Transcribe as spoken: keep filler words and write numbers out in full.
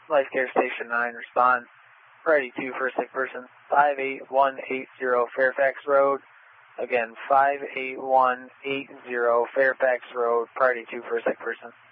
Life Care Station nine, respond. Priority two for a sick person, five eight one eight zero Fairfax Road. Again, five eight one eight zero Fairfax Road, priority two for a sick person.